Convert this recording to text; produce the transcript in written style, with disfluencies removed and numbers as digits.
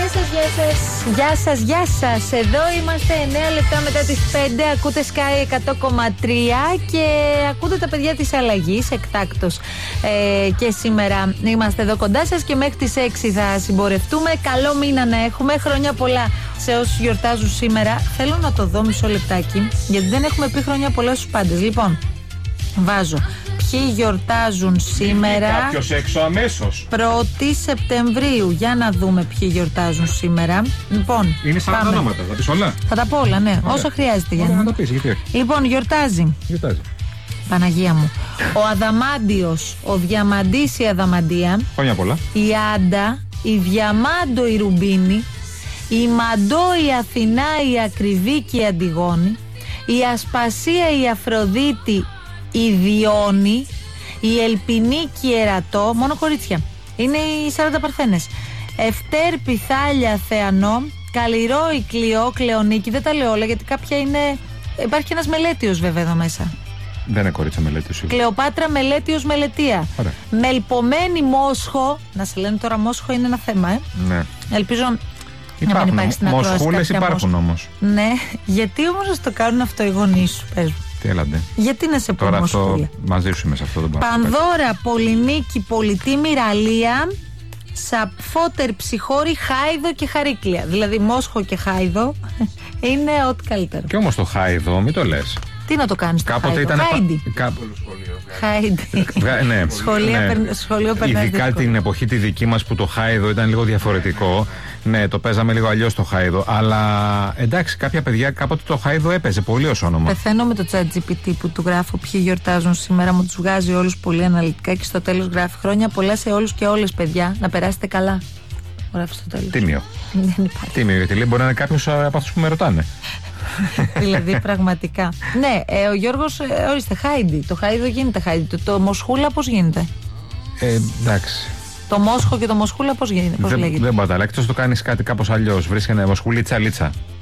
Γεια σας. Εδώ είμαστε 9 λεπτά μετά τις 5. Ακούτε Sky 100,3 και ακούτε τα παιδιά της αλλαγής εκτάκτως. Και σήμερα είμαστε εδώ κοντά σας και μέχρι τις 6 θα συμπορευτούμε. Καλό μήνα να έχουμε. Χρόνια πολλά σε όσους γιορτάζουν σήμερα. Θέλω να το δω μισό λεπτάκι, γιατί δεν έχουμε πει χρόνια πολλά στους πάντες. Λοιπόν, βάζω. Ποιοι γιορτάζουν σήμερα? Κάποιος έξω αμέσως. 1η Σεπτεμβρίου. Για να δούμε ποιοι γιορτάζουν σήμερα. Λοιπόν, είναι 40 ονόματα, θα πεις όλα? Θα τα πω όλα, ναι. Ωραία. Όσο χρειάζεται. Ωραία, να τα πεις, γιατί όχι. Λοιπόν, γιορτάζει. Παναγία μου. Ο Αδαμάντιος, ο Διαμαντής η Αδαμαντία. Χρόνια πολλά. Η Άντα, η Διαμάντο η Ρουμπίνη, η Μαντό η Αθηνά η Ακριβή και η Αντιγόνη, η Ασπασία η Αφροδίτη η Διόνη, η Ελπινίκη η Ερατό, μόνο κορίτσια. Είναι οι 40 παρθένες. Ευτέρ Πιθάλια Θεανό, Καλλιρό η Κλειό, Κλεονίκη. Δεν τα λέω όλα γιατί κάποια είναι. Υπάρχει ένας Μελέτιος βέβαια εδώ μέσα. Δεν είναι κορίτσια Μελέτιος. Κλεοπάτρα Μελέτιος Μελετία. Ωραία. Μελπομένη Μόσχο. Να σε λένε τώρα Μόσχο είναι ένα θέμα, Ναι. Ελπίζω υπάρχουν, να μην υπάρχει στην ακρόαση. Μοσχούλες υπάρχουν όμως. Ναι, γιατί όμως να το κάνουν αυτό οι γονείς σου, πες μου. Τι έλαντε. Γιατί να σε πω τώρα Μοσχούλα. αυτό μαζί σου είμαι σε αυτό το πράγμα. Πανδώρα, Πολυνίκη, Πολιτή, Μυραλία, Σαπφότερ, Ψυχώρη, Χάιδο και Χαρίκλια. Δηλαδή Μόσχο και Χάιδο είναι ό,τι καλύτερο. Και όμως το Χάιδο, μην το λες. Τι να το κάνεις το κάποτε Χάιδο? ήταν. Χάιντι. Χάιντι. Ναι. Σχολείο περνάει. Ειδικά την εποχή τη δική μας που το Χάιδο ήταν λίγο διαφορετικό. Ναι, το παίζαμε λίγο αλλιώς το Χάιδο. Αλλά εντάξει, κάποια παιδιά κάποτε το Χάιδο έπαιζε πολύ ως όνομα. Πεθαίνω με το ChatGPT που του γράφω ποιοι γιορτάζουν σήμερα. Μου τους βγάζει όλους πολύ αναλυτικά και στο τέλος γράφει χρόνια πολλά σε όλους και όλες, παιδιά. Να περάσετε καλά. Γράφει στο τέλος. Τίμιο. Δεν υπάρχει. Τίμιο, γιατί λέει μπορεί να είναι κάποιος από αυτούς που με ρωτάνε. Δηλαδή πραγματικά. Ναι, ο Γιώργος, ορίστε, Χάιντι. Το Χάιδο γίνεται Χάιντι. Το Μοσχούλα πώς γίνεται? Εντάξει. Το Μόσχο και το Μοσχούλα πώς γίνεται? Πώς λέγεται? Δεν μπορεί να τα λέει. Εκτός το κάνεις κάτι κάπως αλλιώς. Βρίσκεται Μοσχουλίτσα Λίτσα.